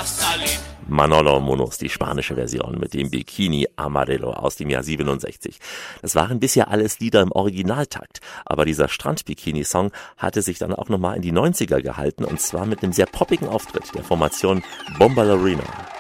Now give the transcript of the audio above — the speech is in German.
Manolo Munoz, die spanische Version mit dem Bikini Amarillo aus dem Jahr 67. Das waren bisher alles Lieder im Originaltakt, aber dieser Strand-Bikini-Song hatte sich dann auch nochmal in die 90er gehalten und zwar mit einem sehr poppigen Auftritt der Formation Bombalurina.